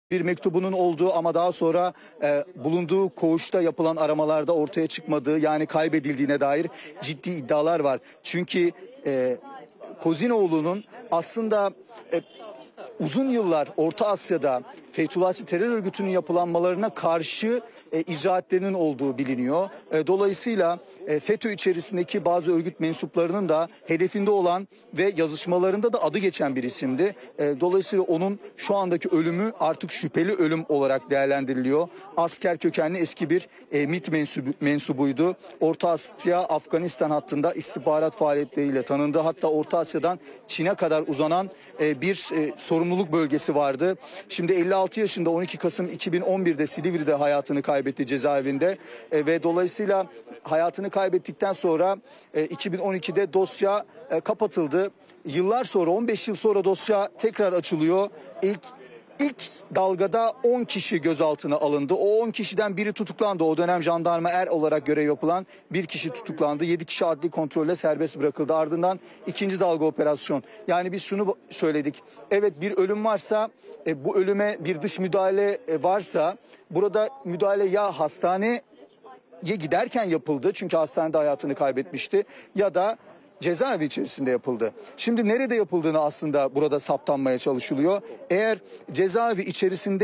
bir mektubunun olduğu ama daha sonra bulunduğu koğuşta yapılan aramalarda ortaya çıkmadığı, yani kaybedildiğine dair ciddi iddialar var. Çünkü Kozinoğlu'nun aslında uzun yıllar Orta Asya'da Fethullahçı terör örgütünün yapılanmalarına karşı icraatlerinin olduğu biliniyor. Dolayısıyla FETÖ içerisindeki bazı örgüt mensuplarının da hedefinde olan ve yazışmalarında da adı geçen bir isimdi. Dolayısıyla onun şu andaki ölümü artık şüpheli ölüm olarak değerlendiriliyor. Asker kökenli eski bir MİT mensubuydu. Orta Asya, Afganistan hattında istihbarat faaliyetleriyle tanındı. Hatta Orta Asya'dan Çin'e kadar uzanan bir sorumluluk bölgesi vardı. Şimdi 56 yaşında, 12 Kasım 2011'de Silivri'de hayatını kaybetti cezaevinde ve dolayısıyla hayatını kaybettikten sonra 2012'de dosya kapatıldı. Yıllar sonra, 15 yıl sonra dosya tekrar açılıyor. İlk dalgada 10 kişi gözaltına alındı. O 10 kişiden biri tutuklandı. O dönem jandarma olarak görev yapılan bir kişi tutuklandı. 7 kişi adli kontrolle serbest bırakıldı. Ardından ikinci dalga operasyon. Yani biz şunu söyledik. Evet, bir ölüm varsa, bu ölüme bir dış müdahale varsa, burada müdahale ya hastaneye giderken yapıldı. Çünkü hastanede hayatını kaybetmişti. Ya da cezaevi içerisinde yapıldı. Şimdi nerede yapıldığını aslında burada saptanmaya çalışılıyor. Eğer cezaevi içerisinde